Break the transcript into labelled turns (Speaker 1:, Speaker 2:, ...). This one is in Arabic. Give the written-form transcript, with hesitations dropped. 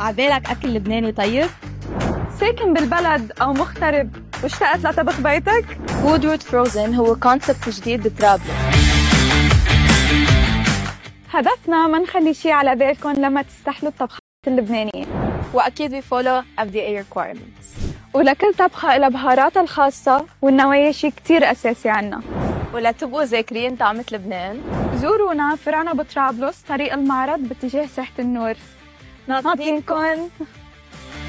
Speaker 1: عبالك أكل لبناني طيب؟
Speaker 2: ساكن بالبلد أو مغترب واشتقت لطبخ بيتك؟
Speaker 1: فود روت فروزن هو كونسبت جديد بطرابلس.
Speaker 2: هدفنا ما نخلي شي على بالكم لما تستحلوا الطبخات اللبنانية،
Speaker 1: وأكيد we follow FDA requirements.
Speaker 2: ولكل طبخة إلها بهاراتها الخاصة والنوايا شي كتير أساسي عنا.
Speaker 1: ولا تبقوا ذاكرين طعمة لبنان،
Speaker 2: زورونا فرعنا بطرابلس طريق المعرض باتجاه ساحة النور.
Speaker 1: ناطرينكن.